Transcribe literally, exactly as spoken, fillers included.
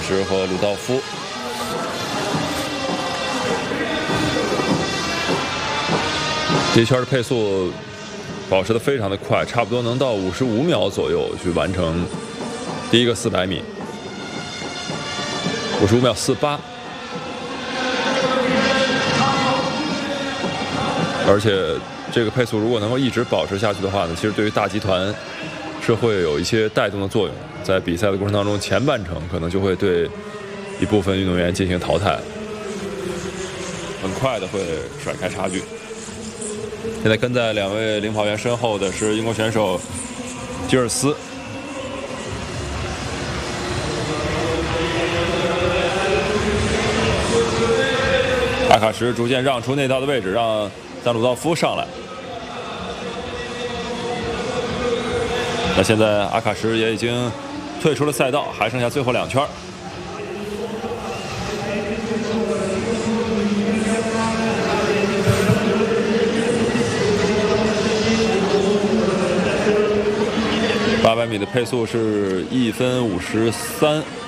什和鲁道夫。第一圈的配速保持的非常的快，差不多能到五十五秒左右去完成第一个四百米，五十五秒四八。而且这个配速如果能够一直保持下去的话呢，其实对于大集团是会有一些带动的作用。在比赛的过程当中，前半程可能就会对一部分运动员进行淘汰，很快的会甩开差距。现在跟在两位领跑员身后的是英国选手吉尔斯。阿卡什逐渐让出内道的位置，让让鲁道夫上来。那现在阿卡什也已经退出了赛道，还剩下最后两圈。八百米的配速是一分五十三。